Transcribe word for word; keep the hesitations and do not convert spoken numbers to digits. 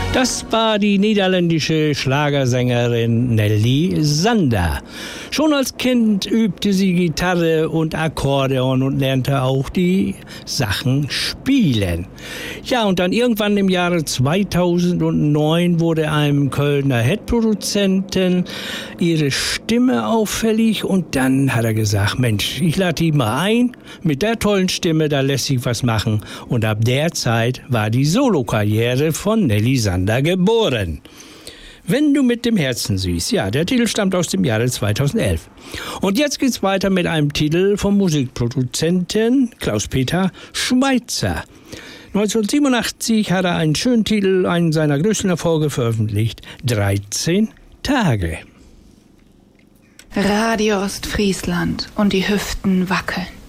Das war die niederländische Schlagersängerin Nelly Sander. Schon als Kind übte sie Gitarre und Akkordeon und lernte auch die Sachen spielen. Ja, und dann irgendwann im Jahre zweitausendneun wurde einem Kölner Hitproduzenten ihre Stimme auffällig und dann hat er gesagt, Mensch, ich lade die mal ein, mit der tollen Stimme, da lässt sich was machen. Und ab der Zeit war die Solokarriere von Nelly Sander geboren. Wenn du mit dem Herzen siehst. Ja, der Titel stammt aus dem Jahre zweitausendelf. Und jetzt geht's weiter mit einem Titel vom Musikproduzenten Klaus-Peter Schweitzer. neunzehnhundertsiebenundachtzig hat er einen schönen Titel, einen seiner größten Erfolge veröffentlicht. dreizehn Tage. Radio Ostfriesland und die Hüften wackeln.